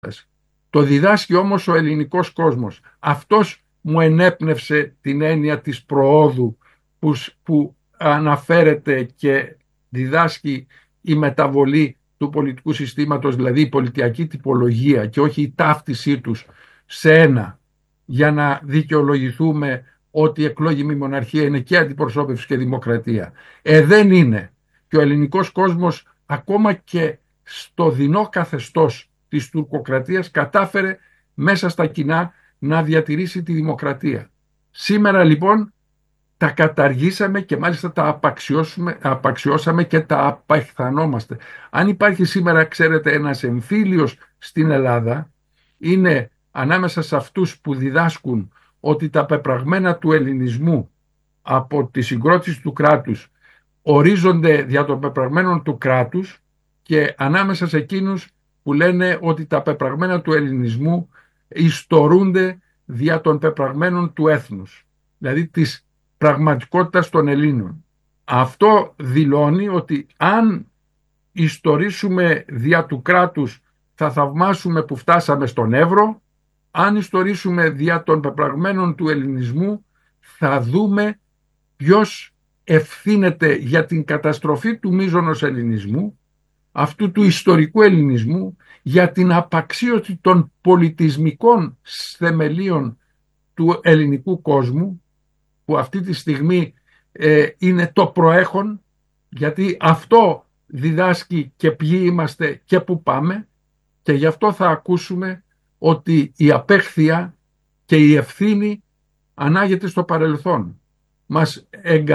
Το διδάσκει όμως ο ελληνικός κόσμος. Αυτός μου ενέπνευσε την έννοια της προόδου που αναφέρεται και διδάσκει η μεταβολή του πολιτικού συστήματος, δηλαδή η πολιτιακή τυπολογία και όχι η ταύτισή τους σε ένα, για να δικαιολογηθούμε ότι η εκλόγιμη μοναρχία είναι και αντιπροσώπευση και δημοκρατία. Δεν είναι. Και ο ελληνικός κόσμος ακόμα και στο δεινό καθεστώς της τουρκοκρατίας κατάφερε μέσα στα κοινά να διατηρήσει τη δημοκρατία. Σήμερα λοιπόν τα καταργήσαμε και μάλιστα τα απαξιώσαμε και τα απεχθανόμαστε. Αν υπάρχει σήμερα, ξέρετε, ένας εμφύλιος στην Ελλάδα, είναι ανάμεσα σε αυτούς που διδάσκουν ότι τα πεπραγμένα του ελληνισμού από τη συγκρότηση του κράτους ορίζονται δια των πεπραγμένων του κράτους, και ανάμεσα σε εκείνους που λένε ότι τα πεπραγμένα του ελληνισμού ιστορούνται δια των πεπραγμένων του έθνους, δηλαδή της πραγματικότητας των Ελλήνων. Αυτό δηλώνει ότι αν ιστορήσουμε δια του κράτους θα θαυμάσουμε που φτάσαμε στον Εύρο, αν ιστορήσουμε δια των πεπραγμένων του ελληνισμού θα δούμε ποιος ευθύνεται για την καταστροφή του μείζωνος ελληνισμού, αυτού του ιστορικού ελληνισμού, για την απαξίωση των πολιτισμικών θεμελίων του ελληνικού κόσμου, που αυτή τη στιγμή είναι το προέχον, γιατί αυτό διδάσκει και ποιοι είμαστε και πού πάμε, και γι' αυτό θα ακούσουμε ότι η απέχθεια και η ευθύνη ανάγεται στο παρελθόν. Μας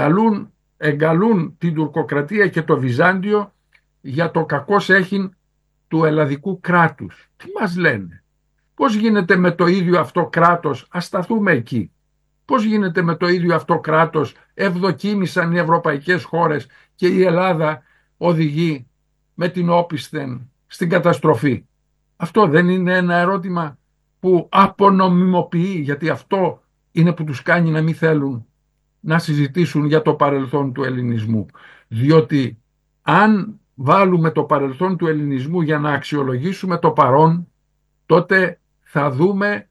εγκαλούν την τουρκοκρατία και το Βυζάντιο για το κακώς έχειν του ελλαδικού κράτους. Τι μας λένε? Πώς γίνεται με το ίδιο αυτό κράτος, ας σταθούμε εκεί, πώς γίνεται με το ίδιο αυτό κράτος ευδοκίμησαν οι ευρωπαϊκές χώρες και η Ελλάδα οδηγεί με την όπισθεν στην καταστροφή? Αυτό δεν είναι ένα ερώτημα που απονομιμοποιεί, γιατί αυτό είναι που τους κάνει να μην θέλουν να συζητήσουν για το παρελθόν του ελληνισμού. Διότι αν βάλουμε το παρελθόν του ελληνισμού για να αξιολογήσουμε το παρόν, τότε θα δούμε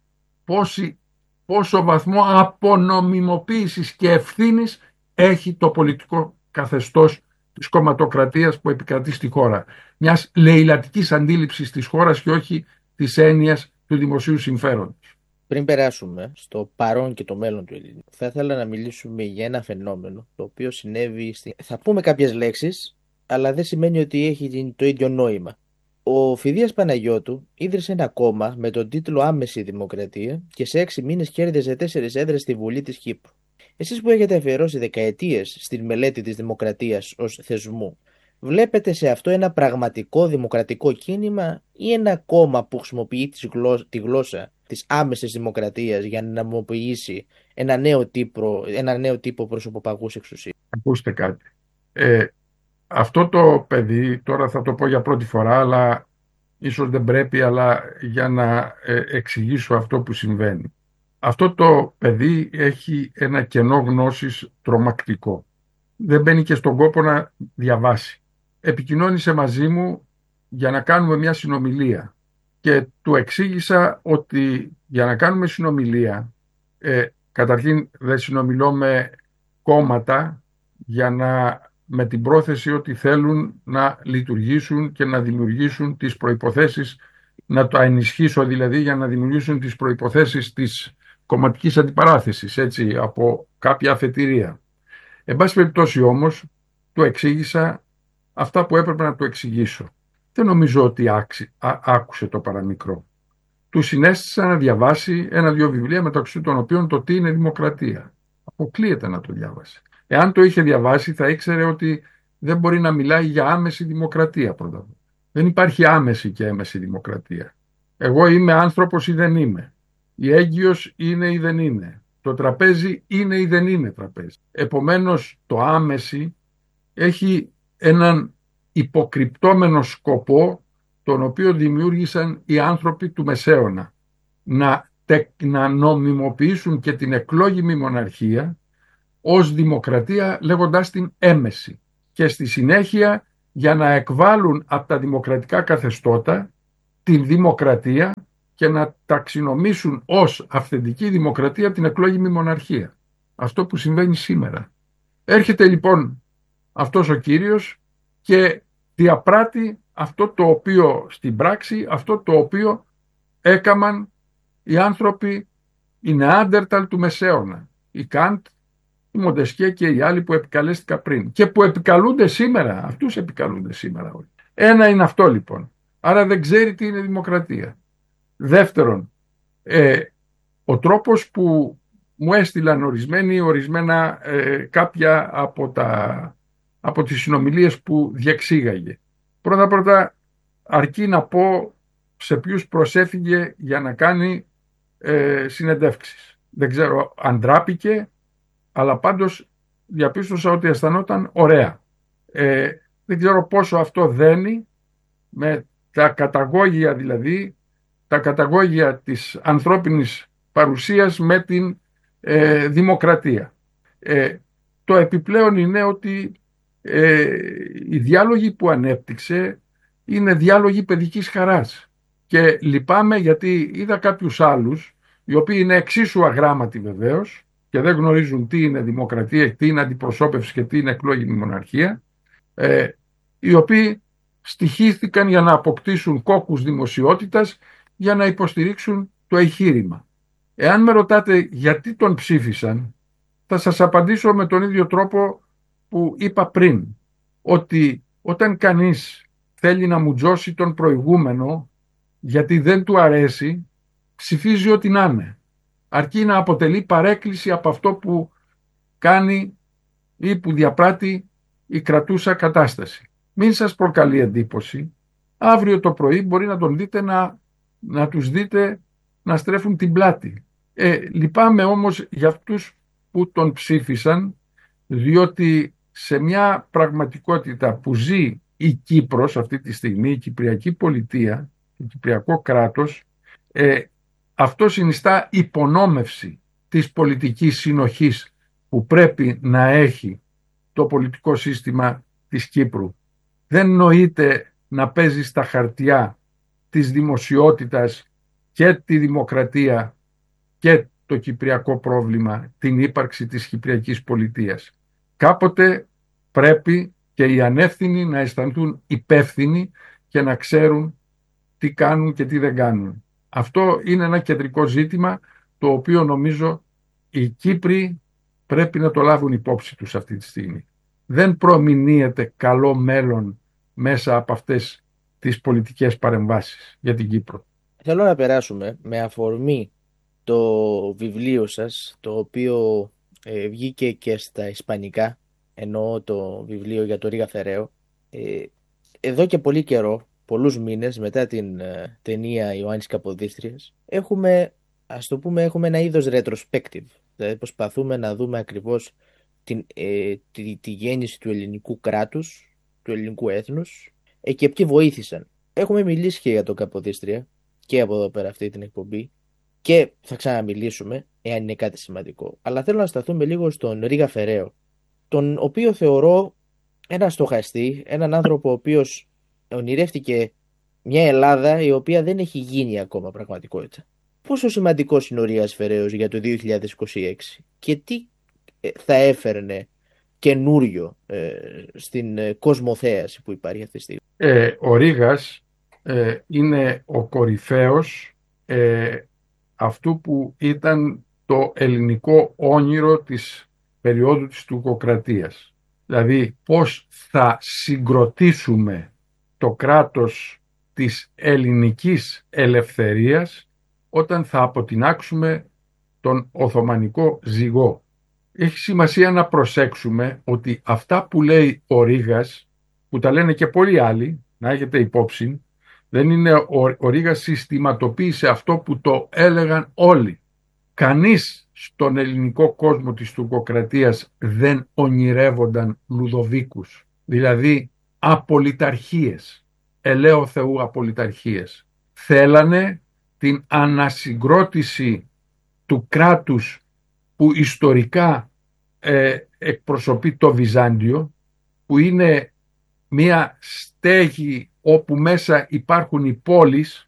πόσο βαθμό απονομιμοποίησης και ευθύνης έχει το πολιτικό καθεστώς της κομματοκρατίας που επικρατεί στη χώρα. Μιας λεηλατικής αντίληψης της χώρας και όχι της έννοιας του δημοσίου συμφέροντος. Πριν περάσουμε στο παρόν και το μέλλον του ελληνικού, θα ήθελα να μιλήσουμε για ένα φαινόμενο το οποίο συνέβη Θα πούμε κάποιες λέξεις, αλλά δεν σημαίνει ότι έχει το ίδιο νόημα. Ο Φιδείας Παναγιώτου ίδρυσε ένα κόμμα με τον τίτλο Άμεση Δημοκρατία και σε 6 μήνες κέρδιζε 4 έδρες στη Βουλή της Κύπρου. Εσείς που έχετε αφιερώσει δεκαετίες στην μελέτη της δημοκρατίας ως θεσμού, βλέπετε σε αυτό ένα πραγματικό δημοκρατικό κίνημα ή ένα κόμμα που χρησιμοποιεί τη γλώσσα της άμεσης δημοκρατίας για να νομιμοποιήσει ένα νέο τύπο προσωποπαγούς εξουσίας? Ακούστε κάτι. Αυτό το παιδί, τώρα θα το πω για πρώτη φορά, αλλά ίσως δεν πρέπει, αλλά για να εξηγήσω αυτό που συμβαίνει. Αυτό το παιδί έχει ένα κενό γνώσης τρομακτικό. Δεν μπαίνει και στον κόπο να διαβάσει. Επικοινώνησε μαζί μου για να κάνουμε μια συνομιλία και του εξήγησα ότι για να κάνουμε συνομιλία, καταρχήν δεν συνομιλώ με κόμματα με την πρόθεση ότι θέλουν να λειτουργήσουν και να δημιουργήσουν τις προϋποθέσεις, να το ενισχύσω δηλαδή, για να δημιουργήσουν τις προϋποθέσεις της κομματικής αντιπαράθεσης, έτσι, από κάποια αφετηρία. Εν πάση περιπτώσει όμως, του εξήγησα αυτά που έπρεπε να του εξηγήσω. Δεν νομίζω ότι άκουσε το παραμικρό. Του συνέστησα να διαβάσει 1-2 βιβλία, μεταξύ των οποίων το «Τι είναι δημοκρατία». Αποκλείεται να το διάβασε. Εάν το είχε διαβάσει θα ήξερε ότι δεν μπορεί να μιλάει για άμεση δημοκρατία πρώτα. Δεν υπάρχει άμεση και έμεση δημοκρατία. Εγώ είμαι άνθρωπος ή δεν είμαι. Η έγκυος είναι ή δεν είναι. Το τραπέζι είναι ή δεν είναι τραπέζι. Επομένως το άμεση έχει έναν υποκρυπτόμενο σκοπό, τον οποίο δημιούργησαν οι άνθρωποι του Μεσαίωνα. Να νομιμοποιήσουν και την εκλόγιμη μοναρχία ως δημοκρατία, λέγοντάς την έμεση. Και στη συνέχεια, για να εκβάλουν από τα δημοκρατικά καθεστώτα την δημοκρατία και να ταξινομήσουν ως αυθεντική δημοκρατία την εκλόγιμη μοναρχία. Αυτό που συμβαίνει σήμερα. Έρχεται λοιπόν αυτός ο κύριος και διαπράττει αυτό το οποίο στην πράξη, αυτό το οποίο έκαμαν οι άνθρωποι, οι Νεάντερταλ του Μεσαίωνα, οι Καντ, η Μοντεσκέ και οι άλλοι που επικαλέστηκα πριν και που επικαλούνται σήμερα. Αυτούς επικαλούνται σήμερα όλοι. Ένα είναι αυτό λοιπόν. Άρα δεν ξέρει τι είναι δημοκρατία. Δεύτερον, ο τρόπος που μου έστειλαν ορισμένα κάποια από τις συνομιλίες που διεξήγαγε. Πρώτα αρκεί να πω σε ποιους προσέφυγε για να κάνει συνεντεύξεις. Δεν ξέρω αν ντράπηκε, αλλά πάντως διαπίστωσα ότι αισθανόταν ωραία. Δεν ξέρω πόσο αυτό δένει με τα καταγόγια, δηλαδή τα καταγόγια της ανθρώπινης παρουσίας με την δημοκρατία. Το επιπλέον είναι ότι οι διάλογοι που ανέπτυξε είναι διάλογοι παιδικής χαράς και λυπάμαι γιατί είδα κάποιους άλλους οι οποίοι είναι εξίσου αγράμματοι βεβαίως και δεν γνωρίζουν τι είναι δημοκρατία, τι είναι αντιπροσώπευση και τι είναι εκλόγιμη μοναρχία, οι οποίοι στοιχήθηκαν για να αποκτήσουν κόκκους δημοσιότητας για να υποστηρίξουν το εγχείρημα. Εάν με ρωτάτε γιατί τον ψήφισαν, θα σας απαντήσω με τον ίδιο τρόπο που είπα πριν, ότι όταν κανείς θέλει να μουτζώσει τον προηγούμενο γιατί δεν του αρέσει, ψηφίζει ό,τι να είναι, αρκεί να αποτελεί παρέκκληση από αυτό που κάνει ή που διαπράττει η κρατούσα κατάσταση. Μην σας προκαλεί εντύπωση, αύριο το πρωί μπορεί να τον δείτε να τους δείτε να στρέφουν την πλάτη. Λυπάμαι όμως για αυτούς που τον ψήφισαν, διότι σε μια πραγματικότητα που ζει η Κύπρος αυτή τη στιγμή, η Κυπριακή Πολιτεία, το Κυπριακό κράτος, αυτό συνιστά υπονόμευση της πολιτικής συνοχής που πρέπει να έχει το πολιτικό σύστημα της Κύπρου. Δεν νοείται να παίζει στα χαρτιά της δημοσιότητας και τη δημοκρατία και το κυπριακό πρόβλημα, την ύπαρξη της Κυπριακής Πολιτείας. Κάποτε πρέπει και οι ανεύθυνοι να αισθανθούν υπεύθυνοι και να ξέρουν τι κάνουν και τι δεν κάνουν. Αυτό είναι ένα κεντρικό ζήτημα το οποίο νομίζω οι Κύπροι πρέπει να το λάβουν υπόψη τους αυτή τη στιγμή. Δεν προμηνύεται καλό μέλλον μέσα από αυτές τις πολιτικές παρεμβάσεις για την Κύπρο. Θέλω να περάσουμε με αφορμή το βιβλίο σας, το οποίο βγήκε και στα ισπανικά, εννοώ το βιβλίο για το Ρίγα Φεραίο. Εδώ και πολύ καιρό, πολλούς μήνες μετά την ταινία «Ιωάννης Καποδίστριας», έχουμε ένα είδος retrospective. Δηλαδή προσπαθούμε να δούμε ακριβώς τη γέννηση του ελληνικού κράτους, του ελληνικού έθνους και ποιοι βοήθησαν. Έχουμε μιλήσει και για τον Καποδίστρια και από εδώ πέρα αυτή την εκπομπή και θα ξαναμιλήσουμε εάν είναι κάτι σημαντικό. Αλλά θέλω να σταθούμε λίγο στον Ρίγα Φεραίο, τον οποίο θεωρώ ένα στοχαστή, έναν άνθρωπο ο οποίος ονειρεύτηκε μια Ελλάδα η οποία δεν έχει γίνει ακόμα πραγματικότητα. Πόσο σημαντικός είναι ο Ρίγας Φεραίος για το 2026 και τι θα έφερνε καινούριο στην κοσμοθέαση που υπάρχει αυτή τη στιγμή? Ο Ρίγας είναι ο κορυφαίος αυτού που ήταν το ελληνικό όνειρο της περίοδου της τουρκοκρατίας. Δηλαδή πώς θα συγκροτήσουμε το κράτος της ελληνικής ελευθερίας όταν θα αποτινάξουμε τον Οθωμανικό ζυγό. Έχει σημασία να προσέξουμε ότι αυτά που λέει ο Ρίγας, που τα λένε και πολλοί άλλοι, να έχετε υπόψη, δεν είναι ο Ρίγας συστηματοποίησε αυτό που το έλεγαν όλοι. Κανείς στον ελληνικό κόσμο της τουρκοκρατίας δεν ονειρεύονταν Λουδοβίκους, δηλαδή απολυταρχίες, ελέω Θεού απολυταρχίες. Θέλανε την ανασυγκρότηση του κράτους που ιστορικά εκπροσωπεί το Βυζάντιο, που είναι μια στέγη όπου μέσα υπάρχουν οι πόλεις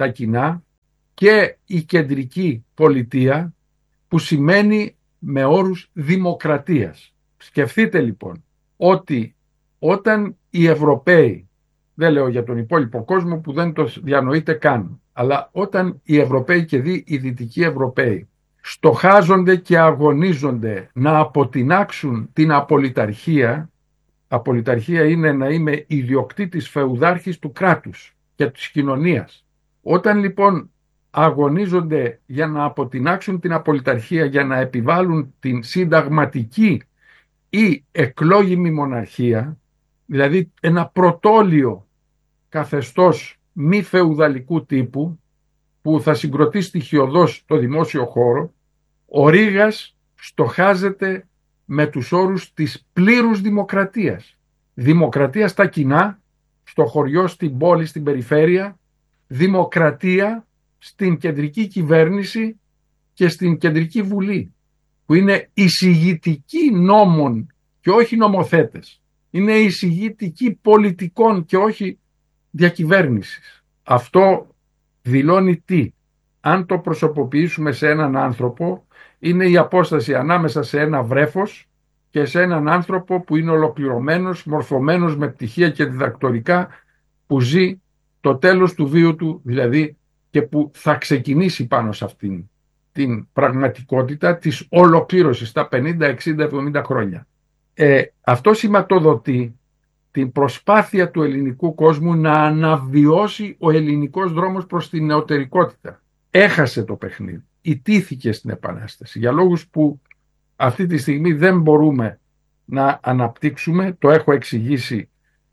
τα κοινά και η κεντρική πολιτεία, που σημαίνει με όρους δημοκρατίας. Σκεφτείτε λοιπόν ότι όταν οι Ευρωπαίοι, δεν λέω για τον υπόλοιπο κόσμο που δεν το διανοείται καν, αλλά όταν οι Ευρωπαίοι και οι Δυτικοί Ευρωπαίοι στοχάζονται και αγωνίζονται να αποτινάξουν την απολυταρχία, απολυταρχία είναι να είμαι ιδιοκτήτης φεουδάρχης του κράτους και της κοινωνίας. Όταν λοιπόν αγωνίζονται για να αποτινάξουν την απολυταρχία, για να επιβάλλουν την συνταγματική ή εκλόγιμη μοναρχία, δηλαδή ένα πρωτόλιο καθεστώς μη φεουδαλικού τύπου που θα συγκροτεί στοιχειωδώς το δημόσιο χώρο, ο Ρήγας στοχάζεται με τους όρους της πλήρους δημοκρατίας. Δημοκρατία στα κοινά, στο χωριό, στην πόλη, στην περιφέρεια, δημοκρατία στην κεντρική κυβέρνηση και στην κεντρική βουλή, που είναι εισηγητικοί νόμων και όχι νομοθέτες. Είναι εισηγητικοί πολιτικών και όχι διακυβέρνησης. Αυτό δηλώνει τι? Αν το προσωποποιήσουμε σε έναν άνθρωπο, είναι η απόσταση ανάμεσα σε ένα βρέφος και σε έναν άνθρωπο που είναι ολοκληρωμένος, μορφωμένος με πτυχία και διδακτορικά, που ζει το τέλος του βίου του, δηλαδή, και που θα ξεκινήσει πάνω σε αυτήν την πραγματικότητα της ολοκλήρωσης τα 50, 60, 70 χρόνια. Αυτό σηματοδοτεί την προσπάθεια του ελληνικού κόσμου να αναβιώσει ο ελληνικός δρόμος προς την νεωτερικότητα. Έχασε το παιχνίδι, ιτήθηκε στην Επανάσταση για λόγους που αυτή τη στιγμή δεν μπορούμε να αναπτύξουμε, το έχω εξηγήσει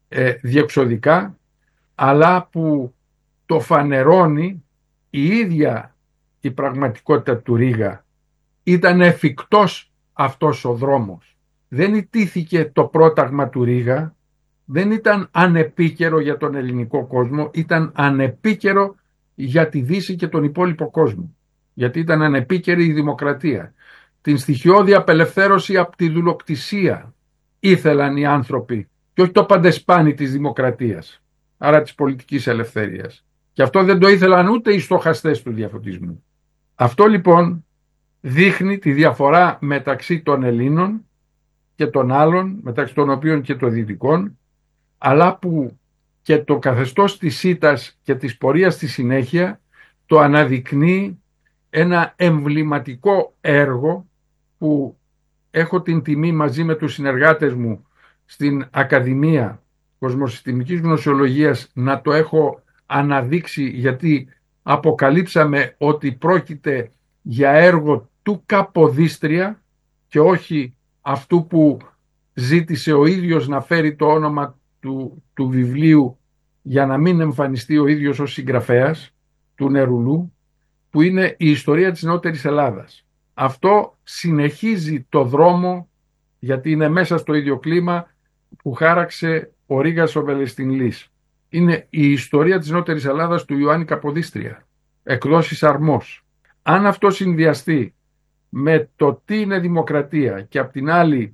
διεξοδικά, αλλά που το φανερώνει η ίδια η πραγματικότητα του Ρήγα. Ήταν εφικτός αυτός ο δρόμος. Δεν ιτήθηκε το πρόταγμα του Ρήγα, δεν ήταν ανεπίκαιρο για τον ελληνικό κόσμο, ήταν ανεπίκαιρο για τη Δύση και τον υπόλοιπο κόσμο. Γιατί ήταν ανεπίκαιρη η δημοκρατία. Την στοιχειώδη απελευθέρωση από τη δουλοκτησία ήθελαν οι άνθρωποι και όχι το παντεσπάνι της δημοκρατίας, άρα της πολιτικής ελευθερίας. Και αυτό δεν το ήθελαν ούτε οι στοχαστές του διαφωτισμού. Αυτό λοιπόν δείχνει τη διαφορά μεταξύ των Ελλήνων και των άλλων, μεταξύ των οποίων και των Δυτικών, αλλά που και το καθεστώς της ΣΥΤΑΣ και της πορείας στη συνέχεια το αναδεικνύει ένα εμβληματικό έργο που έχω την τιμή μαζί με τους συνεργάτες μου στην Ακαδημία Κοσμοσυστημικής Γνωσιολογίας να το έχω αναδείξει, γιατί αποκαλύψαμε ότι πρόκειται για έργο του Καποδίστρια και όχι αυτού που ζήτησε ο ίδιος να φέρει το όνομα του βιβλίου για να μην εμφανιστεί ο ίδιος ως συγγραφέας, του Νερουλού, που είναι η ιστορία της νεότερης Ελλάδας. Αυτό συνεχίζει το δρόμο, γιατί είναι μέσα στο ίδιο κλίμα που χάραξε ο Ρήγας ο Βελεστινλής. Είναι η ιστορία της νεότερης Ελλάδας του Ιωάννη Καποδίστρια, εκδόσεις Αρμός. Αν αυτό συνδυαστεί με το τι είναι δημοκρατία και απ' την άλλη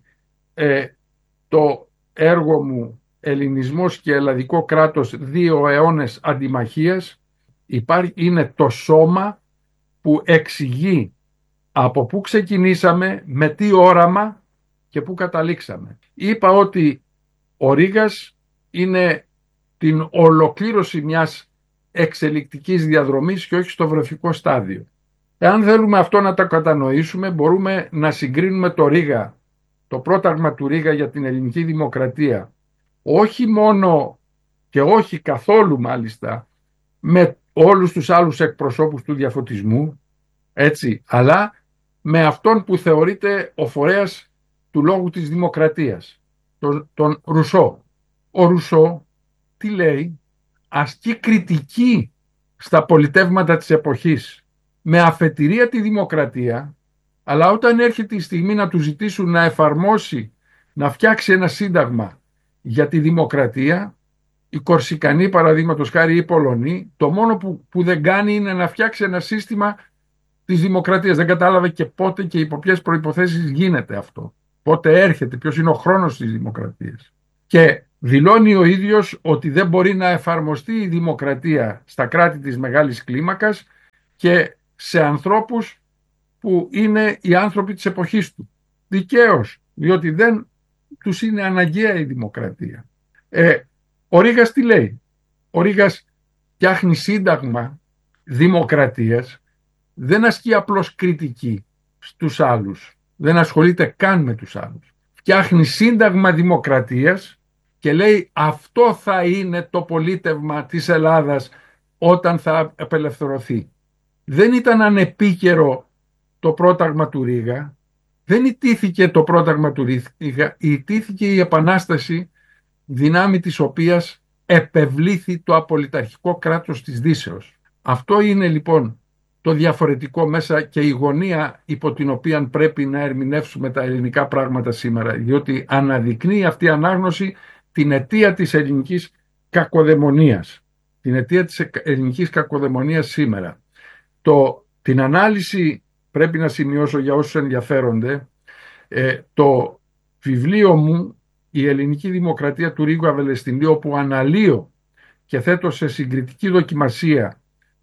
το έργο μου «Ελληνισμός και ελλαδικό κράτος 2 αιώνες αντιμαχίας», είναι το σώμα που εξηγεί από πού ξεκινήσαμε, με τι όραμα και πού καταλήξαμε. Είπα ότι ο Ρήγας είναι την ολοκλήρωση μιας εξελικτικής διαδρομής και όχι στο βρεφικό στάδιο. Εάν θέλουμε αυτό να τα κατανοήσουμε, μπορούμε να συγκρίνουμε το Ρήγα, το πρόταγμα του Ρήγα για την ελληνική δημοκρατία, όχι μόνο και όχι καθόλου μάλιστα με όλους τους άλλους εκπροσώπους του διαφωτισμού, έτσι, αλλά με αυτόν που θεωρείται ο φορέας του λόγου της δημοκρατίας, τον Ρουσό. Ο Ρουσό τι λέει? Ασκεί κριτική στα πολιτεύματα της εποχής με αφετηρία τη δημοκρατία, αλλά όταν έρχεται η στιγμή να του ζητήσουν να εφαρμόσει, να φτιάξει ένα σύνταγμα για τη δημοκρατία, οι Κορσικανοί παραδείγματος χάρη, οι Πολωνοί, το μόνο που δεν κάνει είναι να φτιάξει ένα σύστημα της δημοκρατίας. Δεν κατάλαβε και πότε και υπό ποιες προϋποθέσεις γίνεται αυτό. Πότε έρχεται, ποιος είναι ο χρόνος της δημοκρατίας. και δηλώνει ο ίδιος ότι δεν μπορεί να εφαρμοστεί η δημοκρατία στα κράτη της μεγάλης κλίμακας και σε ανθρώπους που είναι οι άνθρωποι της εποχής του. Δικαίως, διότι δεν τους είναι αναγκαία η δημοκρατία. Ο Ρήγας τι λέει? Ο Ρήγας φτιάχνει σύνταγμα δημοκρατίας, δεν ασκεί απλώς κριτική στους άλλους, δεν ασχολείται καν με τους άλλους. Φτιάχνει σύνταγμα δημοκρατίας και λέει αυτό θα είναι το πολίτευμα της Ελλάδας όταν θα απελευθερωθεί. Δεν ήταν ανεπίκαιρο το πρόταγμα του Ρήγα, δεν ιτήθηκε το πρόταγμα του Ρήγα, ιτήθηκε η Επανάσταση, δυνάμει της οποίας επευλήθη το απολυταρχικό κράτος της Δύσεως. Αυτό είναι λοιπόν το διαφορετικό μέσα και η γωνία υπό την οποία πρέπει να ερμηνεύσουμε τα ελληνικά πράγματα σήμερα, διότι αναδεικνύει αυτή η ανάγνωση την αιτία της ελληνικής κακοδαιμονίας. Την αιτία της ελληνικής κακοδαιμονίας σήμερα. Την ανάλυση πρέπει να σημειώσω για όσους ενδιαφέρονται, το βιβλίο μου «Η Ελληνική Δημοκρατία» του Ρίγου Αβελεστινίου, όπου αναλύω και θέτω σε συγκριτική δοκιμασία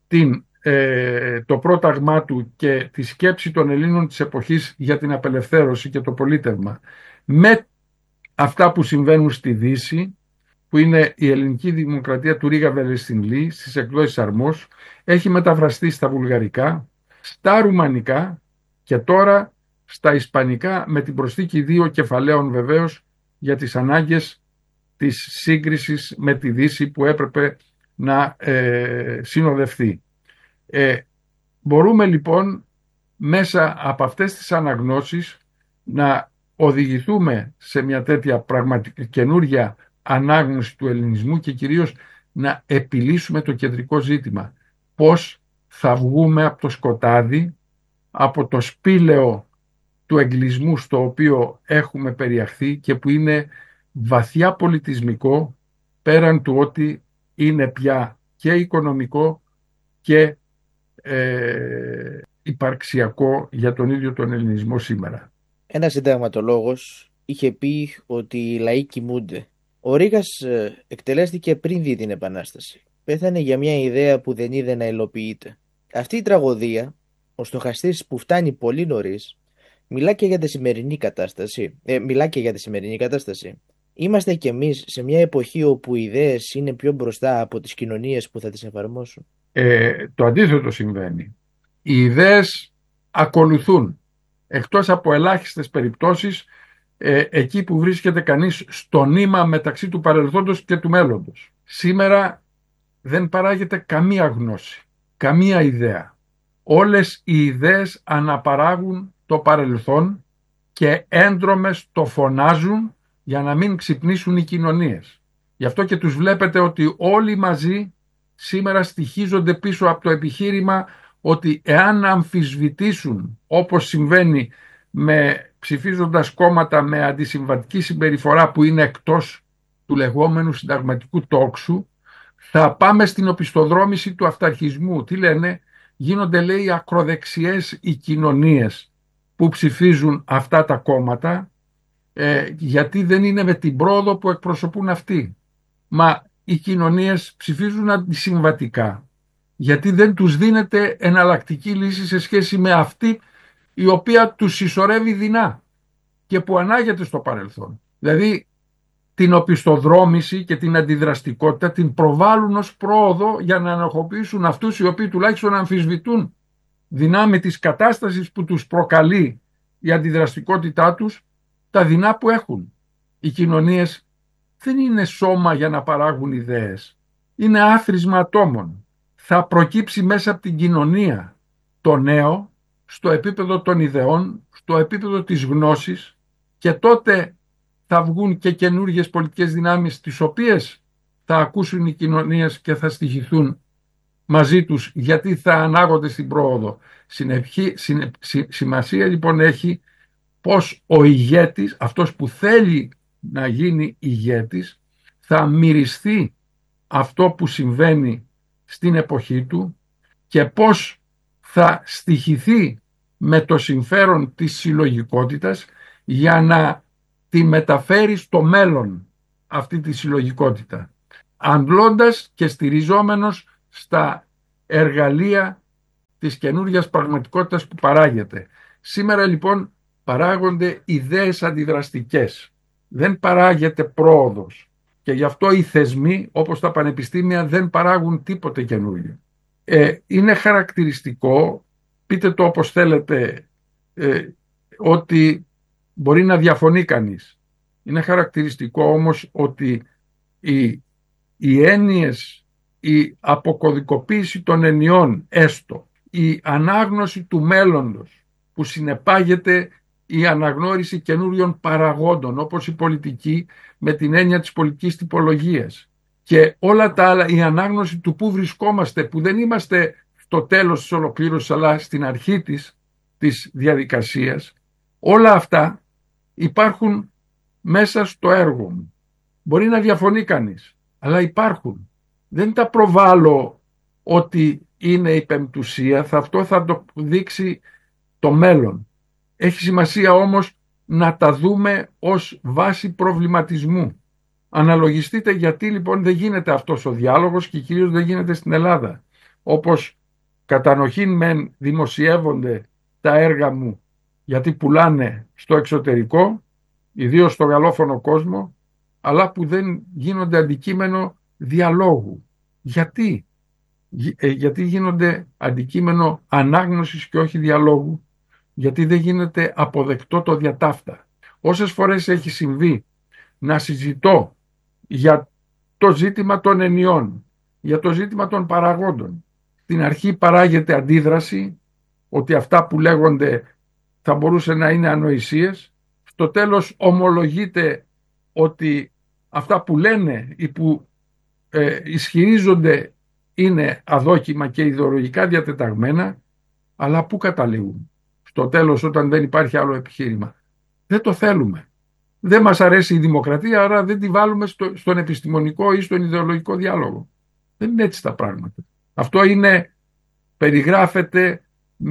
το πρόταγμά του και τη σκέψη των Ελλήνων της εποχής για την απελευθέρωση και το πολίτευμα με αυτά που συμβαίνουν στη Δύση, που είναι η Ελληνική Δημοκρατία του Ρίγα Βελεστινλή στις εκδόσεις Αρμός, έχει μεταφραστεί στα βουλγαρικά, στα ρουμανικά και τώρα στα ισπανικά, με την προσθήκη 2 κεφαλαίων βεβαίως για τις ανάγκες της σύγκρισης με τη Δύση που έπρεπε να συνοδευτεί. Μπορούμε λοιπόν μέσα από αυτές τις αναγνώσεις να οδηγηθούμε σε μια τέτοια καινούργια ανάγνωση του ελληνισμού και κυρίως να επιλύσουμε το κεντρικό ζήτημα. Πώς θα βγούμε από το σκοτάδι, από το σπήλαιο του εγκλισμού στο οποίο έχουμε περιαχθεί και που είναι βαθιά πολιτισμικό, πέραν του ότι είναι πια και οικονομικό και υπαρξιακό για τον ίδιο τον ελληνισμό σήμερα. Ένας συνταγματολόγος είχε πει ότι οι λαοί κοιμούνται. Ο Ρήγας εκτελέστηκε πριν δει την Επανάσταση. Πέθανε για μια ιδέα που δεν είδε να υλοποιείται. Αυτή η τραγωδία, ο στοχαστής που φτάνει πολύ νωρίς, μιλά και για τη σημερινή κατάσταση. Είμαστε κι εμείς σε μια εποχή όπου οι ιδέες είναι πιο μπροστά από τις κοινωνίες που θα τις εφαρμόσουν. Το αντίθετο συμβαίνει. Οι ιδέες ακολουθούν, εκτός από ελάχιστες περιπτώσεις, εκεί που βρίσκεται κανείς στο νήμα μεταξύ του παρελθόντος και του μέλλοντος. Σήμερα δεν παράγεται καμία γνώση, καμία ιδέα. Όλες οι ιδέες αναπαράγουν το παρελθόν και έντρομες το φωνάζουν για να μην ξυπνήσουν οι κοινωνίες. Γι' αυτό και τους βλέπετε ότι όλοι μαζί σήμερα στοιχίζονται πίσω από το επιχείρημα ότι εάν αμφισβητήσουν, όπως συμβαίνει ψηφίζοντας κόμματα με αντισυμβατική συμπεριφορά που είναι εκτός του λεγόμενου συνταγματικού τόξου, θα πάμε στην οπισθοδρόμηση του αυταρχισμού. Τι λένε? Γίνονται, λέει, ακροδεξιές οι κοινωνίες που ψηφίζουν αυτά τα κόμματα, γιατί δεν είναι με την πρόοδο που εκπροσωπούν αυτοί. Μα οι κοινωνίες ψηφίζουν αντισυμβατικά γιατί δεν τους δίνεται εναλλακτική λύση σε σχέση με αυτή η οποία τους συσσωρεύει δεινά και που ανάγεται στο παρελθόν. Δηλαδή την οπισθοδρόμηση και την αντιδραστικότητα την προβάλλουν ως πρόοδο για να ενοχοποιήσουν αυτούς οι οποίοι τουλάχιστον αμφισβητούν δυνάμει της κατάστασης που τους προκαλεί η αντιδραστικότητά τους τα δεινά που έχουν. Οι κοινωνίες δεν είναι σώμα για να παράγουν ιδέες. Είναι άθροισμα ατόμων. Θα προκύψει μέσα από την κοινωνία το νέο στο επίπεδο των ιδεών, στο επίπεδο της γνώσης και τότε θα βγουν και καινούργιες πολιτικές δυνάμεις τις οποίες θα ακούσουν οι κοινωνίες και θα στοιχηθούν μαζί τους γιατί θα ανάγονται στην πρόοδο. Σημασία λοιπόν έχει πως ο ηγέτης, αυτός που θέλει να γίνει ηγέτης, θα μυριστεί αυτό που συμβαίνει στην εποχή του και πως θα στοιχηθεί με το συμφέρον της συλλογικότητας για να τη μεταφέρει στο μέλλον αυτή τη συλλογικότητα, αντλώντας και στηριζόμενος στα εργαλεία της καινούργιας πραγματικότητας που παράγεται. Σήμερα λοιπόν παράγονται ιδέες αντιδραστικές. Δεν παράγεται πρόοδος. Και γι' αυτό οι θεσμοί, όπως τα πανεπιστήμια, δεν παράγουν τίποτε καινούργιο. Είναι χαρακτηριστικό, πείτε το όπως θέλετε, ότι μπορεί να διαφωνεί κανείς. Είναι χαρακτηριστικό όμως ότι οι έννοιες, η αποκωδικοποίηση των ενιών έστω, η ανάγνωση του μέλλοντος που συνεπάγεται η αναγνώριση καινούριων παραγόντων όπως η πολιτική με την έννοια της πολιτικής τυπολογίας και όλα τα άλλα, η ανάγνωση του πού βρισκόμαστε, που δεν είμαστε στο τέλος της ολοκλήρωσης αλλά στην αρχή της διαδικασίας, όλα αυτά υπάρχουν μέσα στο έργο μου. Μπορεί να διαφωνεί κανείς, αλλά υπάρχουν. Δεν τα προβάλλω ότι είναι η πεμπτουσία, αυτό θα το δείξει το μέλλον. Έχει σημασία όμως να τα δούμε ως βάση προβληματισμού. Αναλογιστείτε γιατί λοιπόν δεν γίνεται αυτός ο διάλογος και κυρίως δεν γίνεται στην Ελλάδα. Όπως κατανοχήν μεν δημοσιεύονται τα έργα μου γιατί πουλάνε στο εξωτερικό, ιδίως στο γαλλόφωνο κόσμο, αλλά που δεν γίνονται αντικείμενο διαλόγου. Γιατί? Γιατί γίνονται αντικείμενο ανάγνωσης και όχι διαλόγου? Γιατί δεν γίνεται αποδεκτό το διατάφτα. Όσες φορές έχει συμβεί να συζητώ για το ζήτημα των ενιών, για το ζήτημα των παραγόντων, στην αρχή παράγεται αντίδραση ότι αυτά που λέγονται θα μπορούσε να είναι ανοησίες, στο τέλος ομολογείται ότι αυτά που λένε ή που ισχυρίζονται είναι αδόκιμα και ιδεολογικά διατεταγμένα, αλλά πού καταλήγουν? Στο τέλος, όταν δεν υπάρχει άλλο επιχείρημα. Δεν το θέλουμε. Δεν μας αρέσει η δημοκρατία, άρα δεν τη βάλουμε στον επιστημονικό ή στον ιδεολογικό διάλογο. Δεν είναι έτσι τα πράγματα. Αυτό περιγράφεται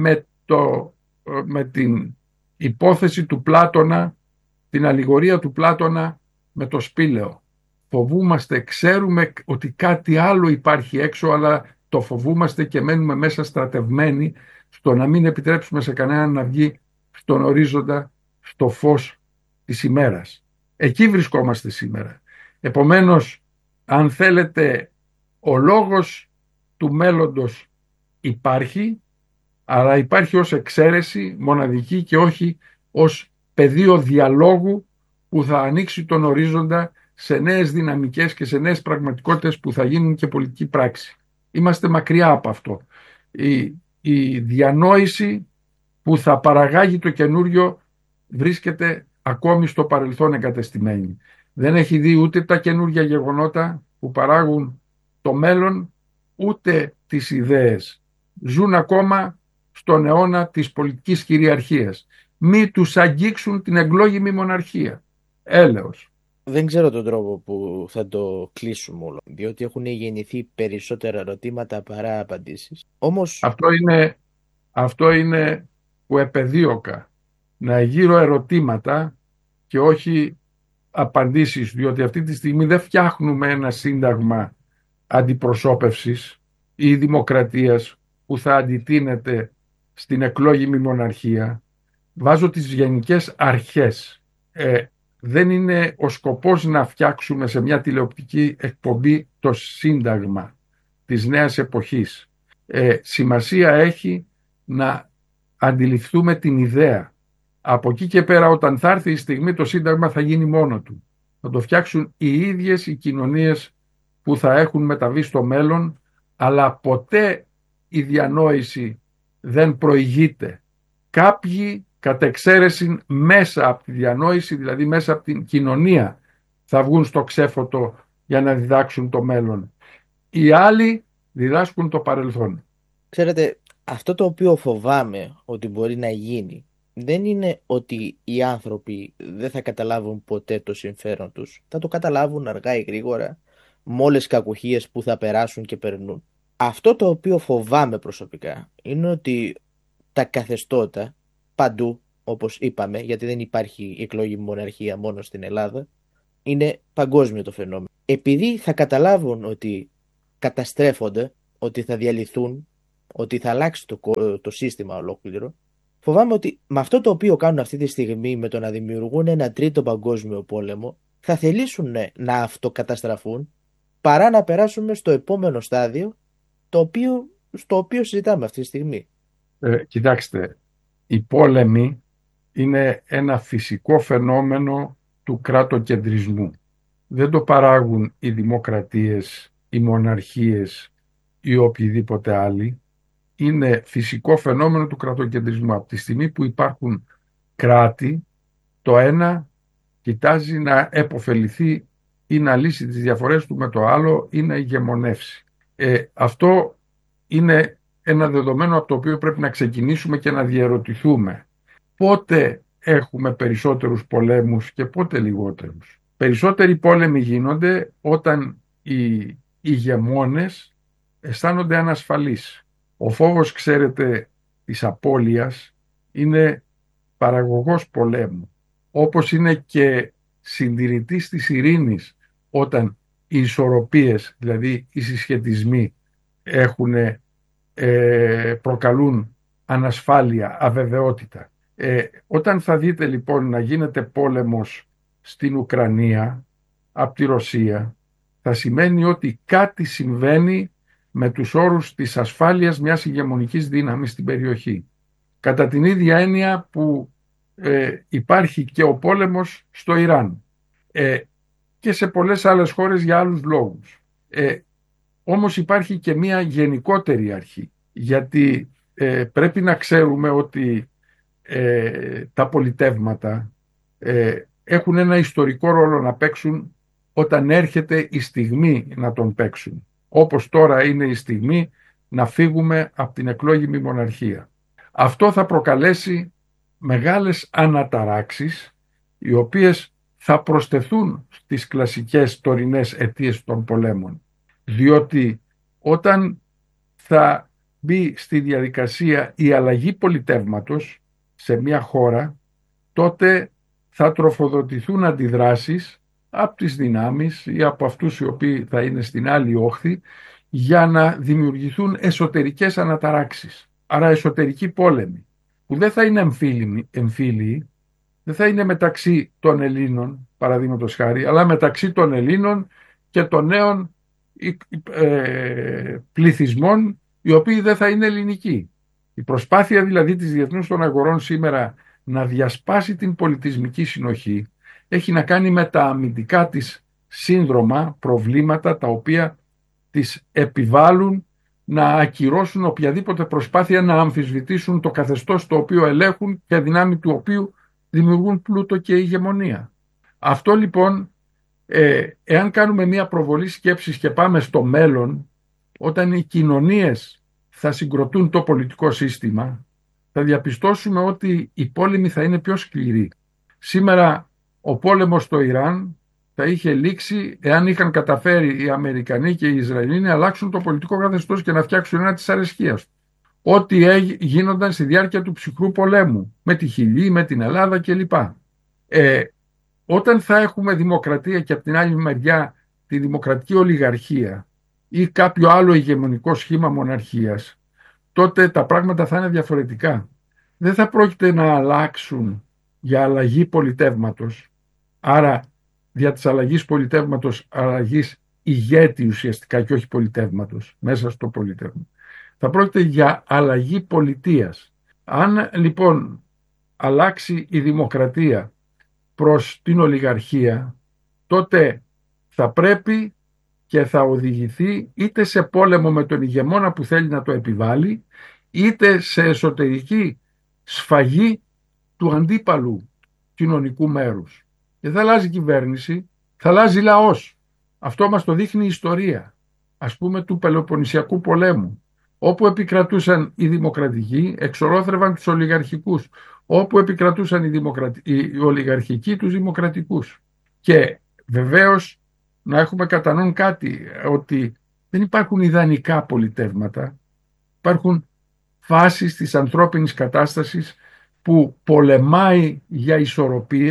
με την υπόθεση του Πλάτωνα, την αλληγορία του Πλάτωνα με το σπήλαιο. Φοβούμαστε, ξέρουμε ότι κάτι άλλο υπάρχει έξω, αλλά το φοβούμαστε και μένουμε μέσα στρατευμένοι στο να μην επιτρέψουμε σε κανέναν να βγει στον ορίζοντα, στο φως της ημέρας. Εκεί βρισκόμαστε σήμερα. Επομένως, αν θέλετε, ο λόγος του μέλλοντος υπάρχει, αλλά υπάρχει ως εξαίρεση μοναδική και όχι ως πεδίο διαλόγου που θα ανοίξει τον ορίζοντα σε νέες δυναμικές και σε νέες πραγματικότητες που θα γίνουν και πολιτική πράξη. Είμαστε μακριά από αυτό. Η διανόηση που θα παραγάγει το καινούριο βρίσκεται ακόμη στο παρελθόν εγκατεστημένη. Δεν έχει δει ούτε τα καινούργια γεγονότα που παράγουν το μέλλον, ούτε τις ιδέες. Ζουν ακόμα στον αιώνα της πολιτικής κυριαρχίας. Μη τους αγγίξουν την εκλόγιμη μοναρχία. Έλεος. Δεν ξέρω τον τρόπο που θα το κλείσουμε όλο, διότι έχουν γεννηθεί περισσότερα ερωτήματα παρά απαντήσεις. Όμως... Αυτό είναι που επεδίωκα, να γύρω ερωτήματα και όχι απαντήσεις, διότι αυτή τη στιγμή δεν φτιάχνουμε ένα σύνταγμα αντιπροσώπευσης ή δημοκρατίας που θα αντιτείνεται στην εκλόγιμη μοναρχία. Βάζω τις γενικές αρχές. Δεν είναι ο σκοπός να φτιάξουμε σε μια τηλεοπτική εκπομπή το σύνταγμα της νέας εποχής. Σημασία έχει να αντιληφθούμε την ιδέα. Από εκεί και πέρα, όταν θα έρθει η στιγμή, το σύνταγμα θα γίνει μόνο του. Θα το φτιάξουν οι ίδιες οι κοινωνίες που θα έχουν μεταβεί στο μέλλον, αλλά ποτέ η διανόηση δεν προηγείται. Κάποιοι κατ' εξαίρεση μέσα από τη διανόηση, δηλαδή μέσα από την κοινωνία, θα βγουν στο ξέφωτο για να διδάξουν το μέλλον. Οι άλλοι διδάσκουν το παρελθόν. Ξέρετε, αυτό το οποίο φοβάμαι ότι μπορεί να γίνει δεν είναι ότι οι άνθρωποι δεν θα καταλάβουν ποτέ το συμφέρον τους. Θα το καταλάβουν αργά ή γρήγορα, με όλες τις κακουχίες που θα περάσουν και περνούν. Αυτό το οποίο φοβάμαι προσωπικά είναι ότι τα καθεστώτα παντού, όπως είπαμε, γιατί δεν υπάρχει εκλογική μοναρχία μόνο στην Ελλάδα, Είναι παγκόσμιο το φαινόμενο. Επειδή θα καταλάβουν ότι καταστρέφονται, ότι θα διαλυθούν, ότι θα αλλάξει το σύστημα ολόκληρο, φοβάμαι ότι με αυτό το οποίο κάνουν αυτή τη στιγμή, με το να δημιουργούν ένα τρίτο παγκόσμιο πόλεμο, θα θελήσουν να αυτοκαταστραφούν παρά να περάσουμε στο επόμενο στάδιο, στο οποίο συζητάμε αυτή τη στιγμή. Κοιτάξτε, οι πόλεμοι είναι ένα φυσικό φαινόμενο του κράτοκεντρισμού. Δεν το παράγουν οι δημοκρατίες, οι μοναρχίες ή οποιοδήποτε άλλοι. Είναι φυσικό φαινόμενο του κρατοκεντρισμού. Από τη στιγμή που υπάρχουν κράτη, το ένα κοιτάζει να επωφεληθεί ή να λύσει τις διαφορές του με το άλλο ή να ηγεμονεύσει. Αυτό είναι ένα δεδομένο από το οποίο πρέπει να ξεκινήσουμε και να διερωτηθούμε. Πότε έχουμε περισσότερους πολέμους και πότε λιγότερους? Περισσότεροι πόλεμοι γίνονται όταν οι ηγεμόνες αισθάνονται ανασφαλείς. Ο φόβος, ξέρετε, της απώλειας είναι παραγωγός πολέμου, όπως είναι και συντηρητής της ειρήνης όταν οι ισορροπίες, δηλαδή οι συσχετισμοί προκαλούν ανασφάλεια, αβεβαιότητα. Όταν θα δείτε λοιπόν να γίνεται πόλεμος στην Ουκρανία από τη Ρωσία, θα σημαίνει ότι κάτι συμβαίνει με τους όρους της ασφάλειας μιας ηγεμονικής δύναμης στην περιοχή. Κατά την ίδια έννοια που υπάρχει και ο πόλεμος στο Ιράν και σε πολλές άλλες χώρες για άλλους λόγους. Όμως υπάρχει και μια γενικότερη αρχή, γιατί πρέπει να ξέρουμε ότι τα πολιτεύματα έχουν ένα ιστορικό ρόλο να παίξουν όταν έρχεται η στιγμή να τον παίξουν. Όπως τώρα είναι η στιγμή να φύγουμε από την εκλόγιμη μοναρχία. Αυτό θα προκαλέσει μεγάλες αναταράξεις, οι οποίες θα προσθεθούν στις κλασικές τωρινές αιτίες των πολέμων. Διότι όταν θα μπει στη διαδικασία η αλλαγή πολιτεύματος σε μια χώρα, τότε θα τροφοδοτηθούν αντιδράσεις από τις δυνάμεις ή από αυτούς οι οποίοι θα είναι στην άλλη όχθη, για να δημιουργηθούν εσωτερικές αναταράξεις. Άρα εσωτερικοί πόλεμοι, που δεν θα είναι εμφύλιοι, δεν θα είναι μεταξύ των Ελλήνων, παραδείγματος χάρη, αλλά μεταξύ των Ελλήνων και των νέων πληθυσμών, οι οποίοι δεν θα είναι ελληνικοί. Η προσπάθεια δηλαδή της διεθνούς των αγορών σήμερα να διασπάσει την πολιτισμική συνοχή έχει να κάνει με τα αμυντικά της σύνδρομα, προβλήματα τα οποία της επιβάλλουν να ακυρώσουν οποιαδήποτε προσπάθεια να αμφισβητήσουν το καθεστώς το οποίο ελέγχουν και δυνάμει του οποίου δημιουργούν πλούτο και ηγεμονία. Αυτό λοιπόν, εάν κάνουμε μια προβολή σκέψης και πάμε στο μέλλον, όταν οι κοινωνίες θα συγκροτούν το πολιτικό σύστημα, θα διαπιστώσουμε ότι οι πόλεμοι θα είναι πιο σκληροί. Σήμερα ο πόλεμος στο Ιράν θα είχε λήξει εάν είχαν καταφέρει οι Αμερικανοί και οι Ισραηλοί να αλλάξουν το πολιτικό καθεστώς και να φτιάξουν ένα της αρεσκίας. Ό,τι γίνονταν στη διάρκεια του ψυχρού πολέμου, με τη Χιλή, με την Ελλάδα κλπ. Όταν θα έχουμε δημοκρατία και από την άλλη μεριά τη δημοκρατική ολιγαρχία ή κάποιο άλλο ηγεμονικό σχήμα μοναρχίας, τότε τα πράγματα θα είναι διαφορετικά. Δεν θα πρόκειται να αλλάξουν για αλλαγή πολιτεύματος, άρα δια της αλλαγής πολιτεύματος, αλλαγής ηγέτη ουσιαστικά και όχι πολιτεύματος, μέσα στο πολιτεύμα. Θα πρόκειται για αλλαγή πολιτείας. Αν λοιπόν αλλάξει η δημοκρατία προς την ολιγαρχία, τότε θα πρέπει και θα οδηγηθεί είτε σε πόλεμο με τον ηγεμόνα που θέλει να το επιβάλλει, είτε σε εσωτερική σφαγή του αντίπαλου κοινωνικού μέρους. Και θα αλλάζει κυβέρνηση, θα αλλάζει λαός. Αυτό μας το δείχνει η ιστορία, ας πούμε του Πελοποννησιακού πολέμου, όπου επικρατούσαν οι δημοκρατικοί, εξορόθρευαν τους ολιγαρχικούς, όπου επικρατούσαν οι ολιγαρχικοί τους δημοκρατικούς. Και βεβαίως να έχουμε κατά νου κάτι, ότι δεν υπάρχουν ιδανικά πολιτεύματα, υπάρχουν φάσεις της ανθρώπινης κατάστασης που πολεμάει για ισορροπίες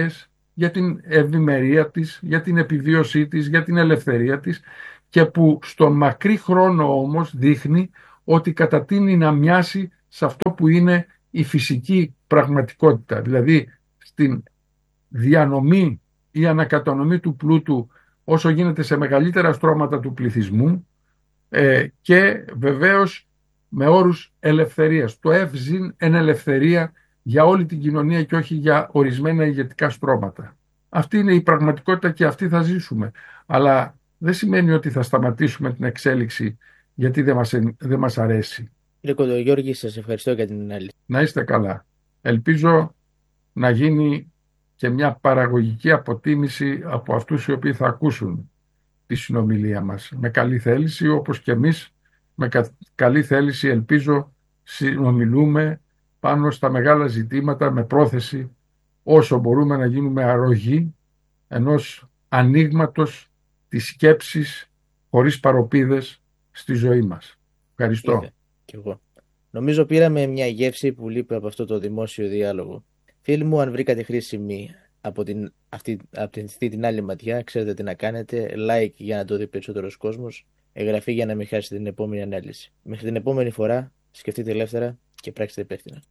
για την ευημερία της, για την επιβίωσή της, για την ελευθερία της, και που στον μακρύ χρόνο όμως δείχνει ότι κατατείνει να μοιάσει σε αυτό που είναι η φυσική πραγματικότητα. Δηλαδή στην διανομή ή ανακατανομή του πλούτου όσο γίνεται σε μεγαλύτερα στρώματα του πληθυσμού, και βεβαίως με όρους ελευθερίας. Το ευζήν εν ελευθερία για όλη την κοινωνία και όχι για ορισμένα ηγετικά στρώματα. Αυτή είναι η πραγματικότητα και αυτή θα ζήσουμε. Αλλά δεν σημαίνει ότι θα σταματήσουμε την εξέλιξη γιατί δεν μας αρέσει. Κύριε Κοντογιώργη, σας ευχαριστώ για την ανάλυση. Να είστε καλά. Ελπίζω να γίνει και μια παραγωγική αποτίμηση από αυτούς οι οποίοι θα ακούσουν τη συνομιλία μας. Με καλή θέληση, όπως και εμείς με καλή θέληση ελπίζω συνομιλούμε πάνω στα μεγάλα ζητήματα με πρόθεση όσο μπορούμε να γίνουμε αρρωγοί ενός ανοίγματος της σκέψης χωρίς παροπίδες στη ζωή μας. Ευχαριστώ. Και εγώ. Νομίζω πήραμε μια γεύση που λείπει από αυτό το δημόσιο διάλογο. Φίλοι μου, αν βρήκατε χρήσιμη από την άλλη ματιά, ξέρετε τι να κάνετε. Like για να το δει περισσότερος κόσμος. Εγγραφή για να μην χάσετε την επόμενη ανάλυση. Μέχρι την επόμενη φορά, σκεφτείτε ελεύθερα και πράξτε υπεύθυνα.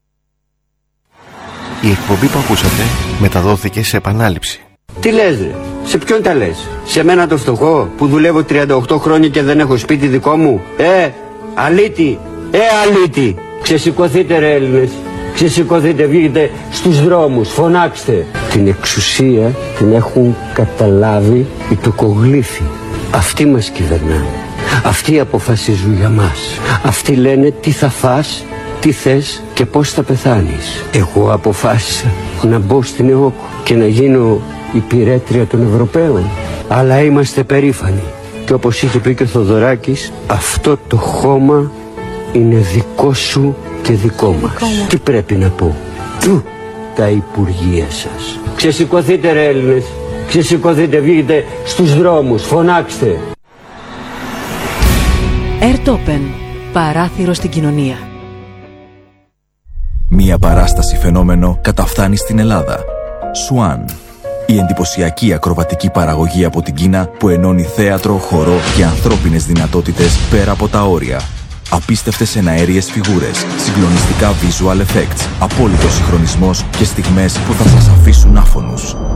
Η εκπομπή που ακούσατε μεταδόθηκε σε επανάληψη. Τι λες ρε, σε ποιον τα λες? Σε μένα το φτωχό που δουλεύω 38 χρόνια και δεν έχω σπίτι δικό μου? Αλήτη, αλήτη. Ξεσηκωθείτε ρε Έλληνες, ξεσηκωθείτε, βγείτε στους δρόμους, φωνάξτε. Την εξουσία την έχουν καταλάβει οι τοκογλύφοι. Αυτοί μας κυβερνάνε, αυτοί αποφασίζουν για μας. Αυτοί λένε τι θα φας, τι θες και πώς θα πεθάνεις. Εγώ αποφάσισα να μπω στην ΕΟΚ και να γίνω υπηρέτρια των Ευρωπαίων. Αλλά είμαστε περήφανοι. Και όπως είχε πει και ο Θοδωράκης, αυτό το χώμα είναι δικό σου και δικό μας. Τι πρέπει να πω? Τα υπουργεία σας. Ξεσηκωθείτε ρε Έλληνες, ξεσηκωθείτε, βγείτε στους δρόμους, φωνάξτε. Ερτόπεν, παράθυρο στην κοινωνία. Μία παράσταση φαινόμενο καταφθάνει στην Ελλάδα. Σουάν. Η εντυπωσιακή ακροβατική παραγωγή από την Κίνα που ενώνει θέατρο, χορό και ανθρώπινες δυνατότητες πέρα από τα όρια. Απίστευτες εναέριες φιγούρες, συγκλονιστικά visual effects, απόλυτος συγχρονισμός και στιγμές που θα σας αφήσουν άφωνους.